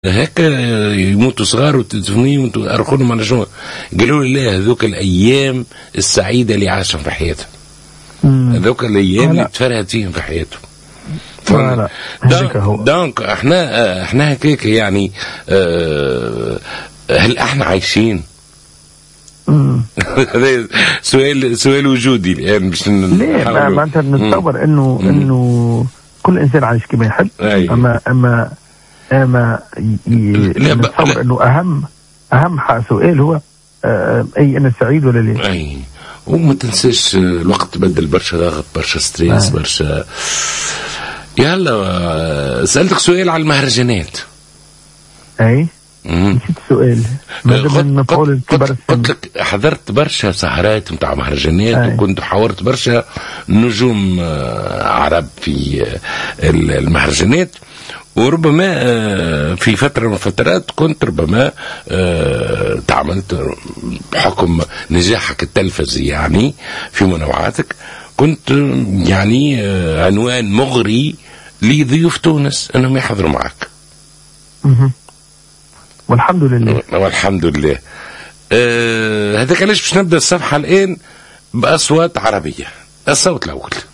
هكا يموتوا صغار وتدفنين وأرخونهم على شنو؟ قالوا لي لا، هذوك الأيام السعيدة اللي عاشهم في حياتهم، هذوك الأيام اللي تفرهد فيهم في حياتهم. دونك احنا هكاك يعني. هل احنا عايشين؟ هذا سؤال وجودي الآن باش لا ما انت نتصور انه كل انسان عايش كما يحب. اما نتصور انه اهم سؤال هو اي انا سعيد ولا لا. اي وما تنساش الوقت بدل برشا ضغط، برشا ستريس، برشا. يلا سألتك سؤال على المهرجانات. اي نسيت السؤال. قلت لك حضرت برشا سهرات نتاع مهرجانات، وكنت حاورت برشا نجوم عرب في المهرجانات، وربما في فترة من الفترات كنت ربما تعملت بحكم نجاحك التلفزي يعني في منوعاتك، كنت يعني عنوان مغري لضيوف تونس انهم يحضروا معك. والحمد لله. والحمد لله. هذاك علاش باش نبدا الصفحة الآن بأصوات عربية. الصوت الأول.